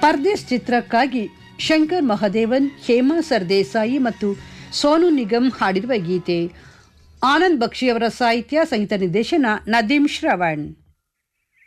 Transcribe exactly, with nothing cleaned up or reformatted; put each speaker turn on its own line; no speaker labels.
ಪರ್ದೇಸ್ ಚಿತ್ರಕ್ಕಾಗಿ ಶಂಕರ್ ಮಹದೇವನ್, ಹೇಮಾ ಸರ್ದೇಸಾಯಿ ಮತ್ತು ಸೋನು ನಿಗಮ್ ಹಾಡಿರುವ ಗೀತೆ. ಆನಂದ್ ಬಕ್ಷಿ ಅವರ ಸಾಹಿತ್ಯ, ಸಂಗೀತ ನಿರ್ದೇಶನ ನದೀಮ್ ಶ್ರವಣ್.